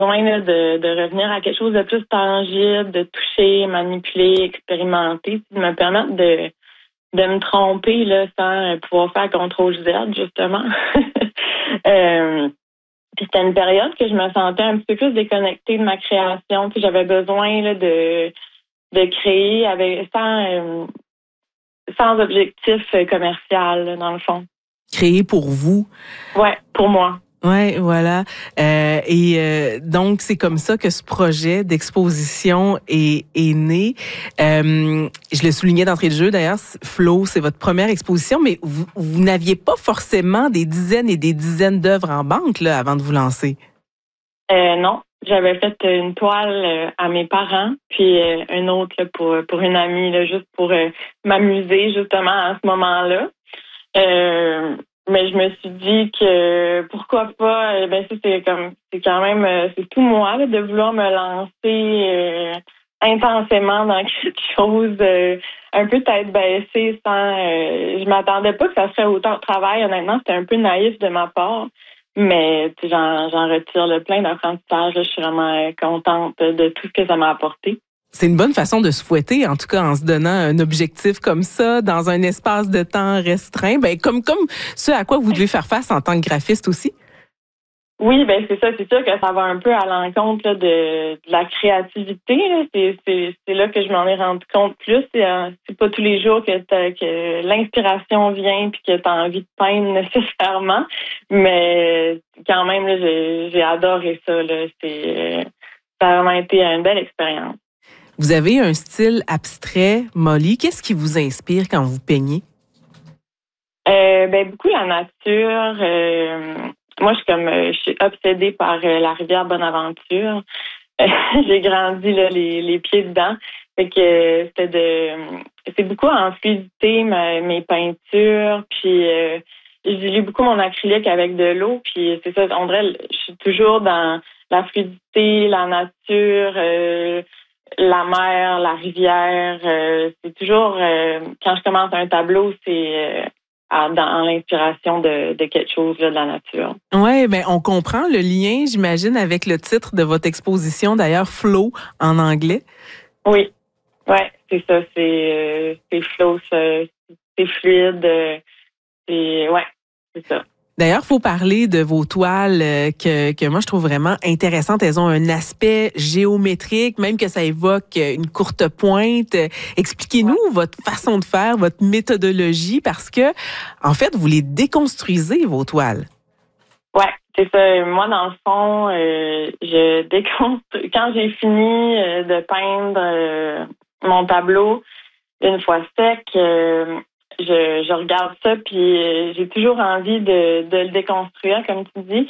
besoin là, de revenir à quelque chose de plus tangible, de toucher, manipuler, expérimenter, de me permettre de me tromper là, sans pouvoir faire contrôle Z, justement. Puis c'était une période que je me sentais un petit peu plus déconnectée de ma création. Puis j'avais besoin là, de créer avec sans objectif commercial, là, dans le fond. Créer pour vous. Ouais, pour moi. Ouais, voilà. Donc, c'est comme ça que ce projet d'exposition est né. Je le soulignais d'entrée de jeu, d'ailleurs, Flo, c'est votre première exposition, mais vous n'aviez pas forcément des dizaines et des dizaines d'œuvres en banque là, avant de vous lancer. Non, j'avais fait une toile à mes parents, puis une autre là, pour une amie, là, juste pour m'amuser justement à ce moment-là. Mais je me suis dit que pourquoi pas, c'est quand même c'est tout moi là, de vouloir me lancer intensément dans quelque chose un peu tête baissée sans je m'attendais pas que ça serait autant de travail, honnêtement, c'était un peu naïf de ma part. Mais j'en retire le plein d'apprentissage. Je suis vraiment contente de tout ce que ça m'a apporté. C'est une bonne façon de se fouetter, en tout cas en se donnant un objectif comme ça, dans un espace de temps restreint, comme ce à quoi vous devez faire face en tant que graphiste aussi. Oui, c'est ça. C'est sûr que ça va un peu à l'encontre là, de la créativité. Là. C'est là que je m'en ai rendu compte plus. C'est pas tous les jours que l'inspiration vient puis que tu as envie de peindre nécessairement. Mais quand même, là, j'ai adoré ça. Là. Ça a vraiment été une belle expérience. Vous avez un style abstrait, Molly. Qu'est-ce qui vous inspire quand vous peignez? Beaucoup la nature. Moi, je suis obsédée par la rivière Bonaventure. J'ai grandi là, les pieds dedans. Fait que c'est beaucoup en fluidité mes peintures. Puis j'ai beaucoup mon acrylique avec de l'eau. Puis c'est ça, on dirait, je suis toujours dans la fluidité, la nature. La mer, la rivière, c'est toujours quand je commence un tableau, c'est dans l'inspiration de quelque chose là, de la nature. Oui, on comprend le lien, j'imagine, avec le titre de votre exposition, d'ailleurs, Flow en anglais. Oui, c'est ça, c'est flow, c'est fluide, c'est ça. D'ailleurs, faut parler de vos toiles que moi je trouve vraiment intéressantes. Elles ont un aspect géométrique, même que ça évoque une courte pointe. Expliquez-nous votre façon de faire, votre méthodologie, parce que en fait, vous les déconstruisez vos toiles. Ouais, c'est ça. Moi, dans le fond, je déconstruis. Quand j'ai fini de peindre mon tableau une fois sec. Je regarde ça, puis j'ai toujours envie de le déconstruire, comme tu dis.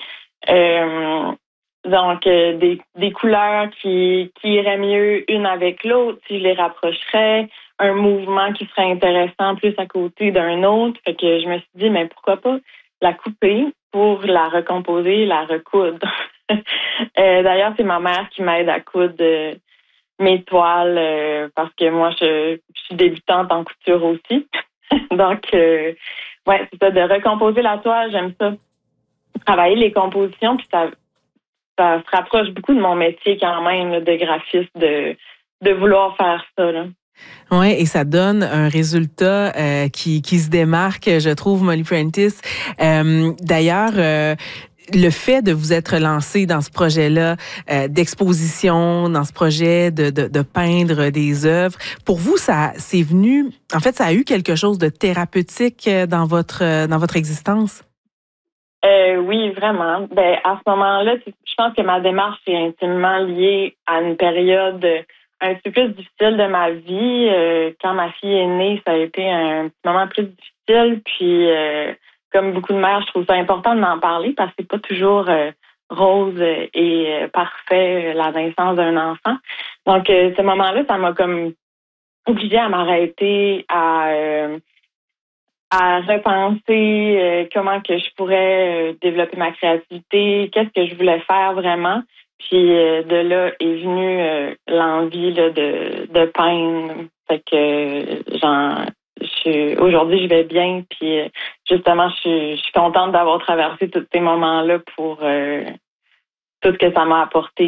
Donc, des couleurs qui iraient mieux une avec l'autre, si je les rapprocherais, un mouvement qui serait intéressant plus à côté d'un autre. Fait que je me suis dit, mais pourquoi pas la couper pour la recomposer, la recoudre. D'ailleurs, c'est ma mère qui m'aide à coudre mes toiles parce que moi, je suis débutante en couture aussi. Donc, c'est ça, de recomposer la toile, j'aime ça. Travailler les compositions, puis ça se rapproche beaucoup de mon métier quand même, là, de graphiste, de vouloir faire ça, là. Oui, et ça donne un résultat qui se démarque, je trouve, Molly Prentice. D'ailleurs, le fait de vous être lancé dans ce projet-là d'exposition, dans ce projet de peindre des œuvres, pour vous, c'est venu, en fait, ça a eu quelque chose de thérapeutique dans votre existence? Oui, vraiment. À ce moment-là, je pense que ma démarche est intimement liée à une période un petit peu plus difficile de ma vie. Quand ma fille est née, ça a été un petit moment plus difficile. Puis, comme beaucoup de mères, je trouve ça important de m'en parler parce que c'est pas toujours rose et parfait la naissance d'un enfant. Donc, ce moment-là, ça m'a comme obligée à m'arrêter, à repenser comment que je pourrais développer ma créativité, qu'est-ce que je voulais faire vraiment. Puis de là est venue l'envie là, de peindre. Fait que aujourd'hui je vais bien. Puis justement je suis contente d'avoir traversé tous ces moments-là pour tout ce que ça m'a apporté.